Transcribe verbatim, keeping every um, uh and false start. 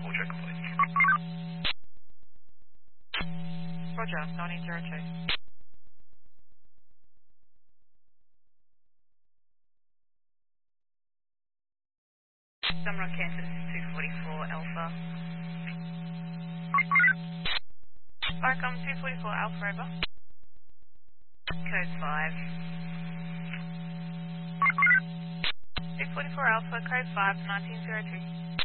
full check complete. Roger, nineteen zero two. Summer Kansas two forty-four Alpha. Barcom two forty-four Alpha over. Code five. two forty-four Alpha, code five, nineteen zero two.